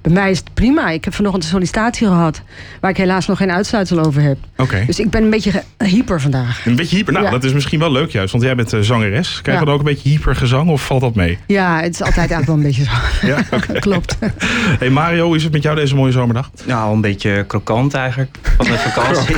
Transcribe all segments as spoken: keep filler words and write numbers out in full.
bij mij is het prima. Ik heb vanochtend een sollicitatie gehad, waar ik helaas nog geen uitsluitsel over heb. Okay. Dus ik ben een beetje ge- hyper vandaag. Een beetje hyper? Nou, ja. Dat is misschien wel leuk juist, want jij bent uh, zangeres. Krijg je ja. dan ook een beetje hyper gezang of valt dat mee? Ja, het is altijd eigenlijk wel een beetje zo. Ja, okay. Klopt. Hey Mario, hoe is het met jou deze mooie zomerdag? Nou, een beetje krokant eigenlijk, van de vakantie.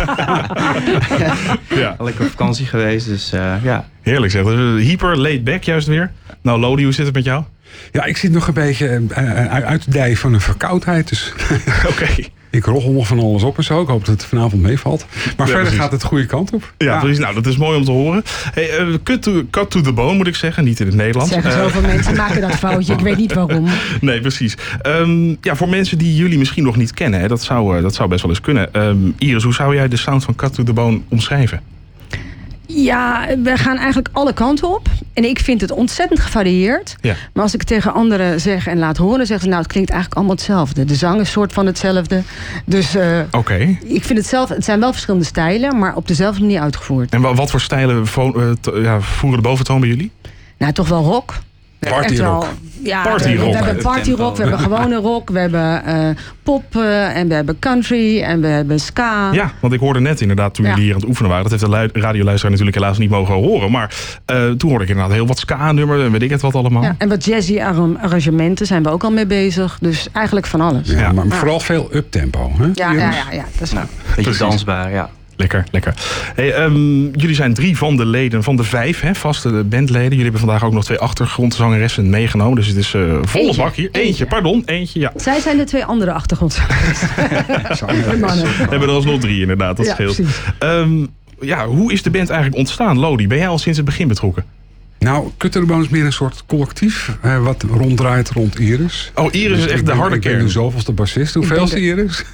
ja. Lekker op vakantie geweest, dus uh, ja. Heerlijk zeg. Hyper, laid back juist weer. Nou Lodi, hoe zit het met jou? Ja, ik zit nog een beetje uh, uit de dij van een verkoudheid. Dus Oké. Okay. Ik roggel nog van alles op en zo. Ik hoop dat het vanavond meevalt. Maar ja, verder precies. Gaat het de goede kant op. Ja, ja, precies. Nou, dat is mooi om te horen. Hey, uh, cut, to, cut to the bone moet ik zeggen. Niet in het Nederlands. Zeggen uh, zoveel mensen maken dat foutje. Ik weet niet waarom. Nee, precies. Um, ja, voor mensen die jullie misschien nog niet kennen. Hè, dat, zou, uh, dat zou best wel eens kunnen. Um, Iris, hoe zou jij de sound van Cut to the Bone omschrijven? Ja, we gaan eigenlijk alle kanten op. En ik vind het ontzettend gevarieerd. Ja. Maar als ik tegen anderen zeg en laat horen, zeggen ze, nou, het klinkt eigenlijk allemaal hetzelfde. De zang is soort van hetzelfde. Dus uh, okay. ik vind het zelf, het zijn wel verschillende stijlen, maar op dezelfde manier uitgevoerd. En wat voor stijlen vo- uh, t- ja, voeren de boventoon bij jullie? Nou, toch wel rock. Partyrock. Ja, party we, we hebben partyrock, we hebben gewone rock, we hebben uh, pop uh, en we hebben country en we hebben ska. Ja, want ik hoorde net inderdaad toen ja. jullie hier aan het oefenen waren. Dat heeft de lu- radioluisteraar natuurlijk helaas niet mogen horen. Maar uh, toen hoorde ik inderdaad heel wat ska-nummers en weet ik het wat allemaal. Ja, en wat jazzy arrangementen zijn we ook al mee bezig. Dus eigenlijk van alles. Ja, maar ja. vooral veel uptempo. Hè? Ja, ja, ja, ja, dat is nou, beetje precies. Dansbaar, ja. Lekker, lekker. Hey, um, jullie zijn drie van de leden, van de vijf hè, vaste bandleden. Jullie hebben vandaag ook nog twee achtergrondzangeressen meegenomen. Dus het is uh, volle eentje, bak hier. Eentje, eentje, pardon, eentje, ja. Zij zijn de twee andere achtergrondzangeressen. De mannen. We hebben er alsnog drie inderdaad, dat ja, scheelt. Um, ja, hoe is de band eigenlijk ontstaan? Lodi, ben jij al sinds het begin betrokken? Nou, Cut to the Bone is meer een soort collectief. Eh, wat ronddraait rond Iris. Oh, Iris dus is echt de harde kern. Ik ben de zoveelste bassist. Hoeveel is de Iris?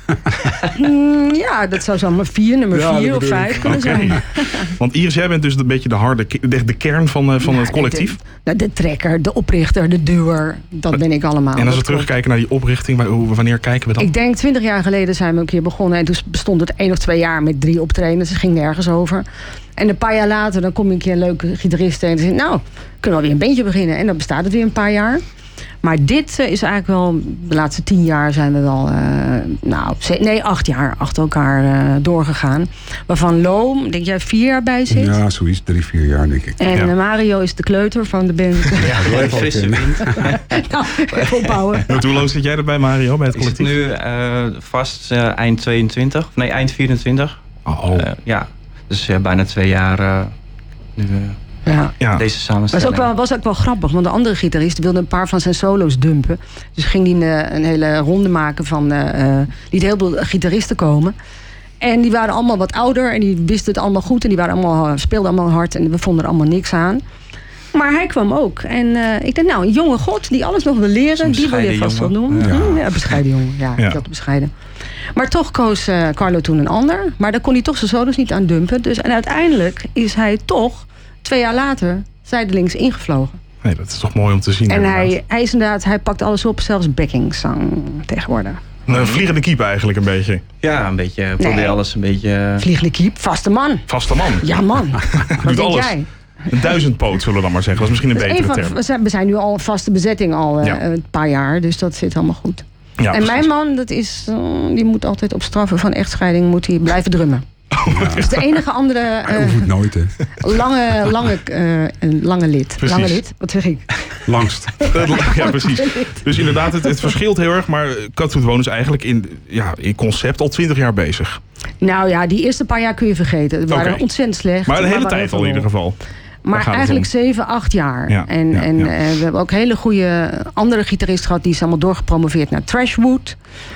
mm, ja, dat zou zo maar vier, nummer ja, vier of vijf kunnen okay. zijn. Want Iris, jij bent dus een beetje de harde de, de kern van, uh, van nou, het collectief. De, de, de trekker, de oprichter, de duwer. Dat ben ik allemaal. En als we terugkijken naar die oprichting, wanneer kijken we dan? Ik denk twintig jaar geleden zijn we een keer begonnen. En toen bestond het één of twee jaar met drie optredens. Het ging nergens over. En een paar jaar later, dan kom je een keer een leuke gitarist tegen en zeg je, nou, kunnen we alweer een bandje beginnen. En dan bestaat het weer een paar jaar. Maar dit uh, is eigenlijk wel, de laatste tien jaar zijn we wel, uh, nou, nee, acht jaar achter elkaar uh, doorgegaan. Waarvan Lo, denk jij, vier jaar bij zit? Ja, zoiets, drie, vier jaar, denk ik. En ja. Mario is de kleuter van de band. Ja, dat frisse wind. Nou, even opbouwen. Hoe lang zit jij erbij, Mario, bij het collectief? Ik zit nu uh, vast uh, eind tweeëntwintig, of nee, eind vierentwintig. Oh. Uh, ja, dus uh, bijna twee jaar uh, nu... Uh, Ja. Ja. Deze samenstelling. Was ook, wel, was ook wel grappig, want de andere gitarist wilde een paar van zijn solo's dumpen. Dus ging hij een, een hele ronde maken van... Uh, liet heel veel gitaristen komen. En die waren allemaal wat ouder en die wisten het allemaal goed. En die waren allemaal, speelden allemaal hard en we vonden er allemaal niks aan. Maar hij kwam ook. En uh, ik dacht, nou, een jonge god die alles nog wil leren... die wil je vast wel doen. Ja, ja bescheiden jongen. Ja, ja. Dat bescheiden. Maar toch koos uh, Carlo toen een ander. Maar daar kon hij toch zijn solo's niet aan dumpen. Dus, en uiteindelijk is hij toch... twee jaar later zijdelings ingevlogen. Nee, dat is toch mooi om te zien. En hij, hij is inderdaad, hij pakt alles op, zelfs backingzang tegenwoordig. Een vliegende kiep eigenlijk een beetje. Ja, een beetje. Probeer nee. alles een beetje. Vliegende kiep, vaste man. Vaste man. Ja, man. Wat denk alles. jij? Een duizendpoot zullen we dan maar zeggen. Dat is misschien een betere een van, term. We zijn, we zijn nu al een vaste bezetting al uh, ja. een paar jaar, dus dat zit allemaal goed. Ja, en precies. Mijn man, dat is, uh, die moet altijd op straffen van echtscheiding moet hij blijven drummen. Ja. Dat is de enige andere uh, hoeft nooit, hè. lange, lange, uh, lange lid. Precies. Lange lid, wat zeg ik? Langst. Ja, precies. Dus inderdaad, het, het verschilt heel erg. Maar Cut to the Bone is eigenlijk in, ja, in concept al twintig jaar bezig. Nou ja, die eerste paar jaar kun je vergeten. We waren okay. ontzettend slecht. Maar de hele tijd al in ieder geval. Maar eigenlijk zeven, acht jaar. Ja, en ja, en ja. Uh, we hebben ook hele goede andere gitaristen gehad. Die is allemaal doorgepromoveerd naar Trashwood.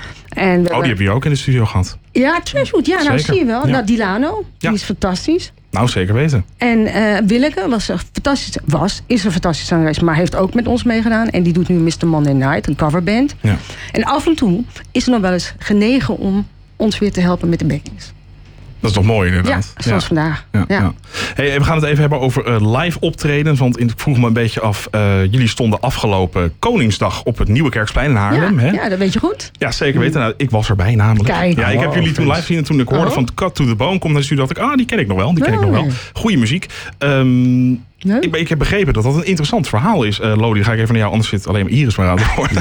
En oh, die heb je ook in de studio gehad. Ja, Trashwood. Ja, nou zie je wel. Ja. Nou, Dilano, ja. die is fantastisch. Nou, zeker weten. En uh, Willeke was een fantastisch, was, is een fantastische zangeres, maar heeft ook met ons meegedaan. En die doet nu mister Monday Night, een coverband. Ja. En af en toe is ze nog wel eens genegen om ons weer te helpen met de backings. Dat is toch mooi inderdaad. Ja, zoals ja. vandaag. Ja, ja. Ja. Hey, we gaan het even hebben over uh, live optredens. Want ik vroeg me een beetje af. Uh, jullie stonden afgelopen Koningsdag op het Nieuwe Kerksplein in Haarlem. Ja, hè? ja, dat weet je goed. Ja, zeker weten. Nou, ik was erbij namelijk. Kijk. Ja, ik heb oh, jullie toen feest. live zien. En toen ik hoorde oh. van Cut to the Bone komt naar de studio. Dacht ik, ah, die ken ik nog wel. Die ken nee. ik nog wel. Goeie muziek. Um, Nee? Ik, ik heb begrepen dat dat een interessant verhaal is. Uh, Lodi, ga ik even naar jou, anders zit alleen maar Iris maar aan het woord.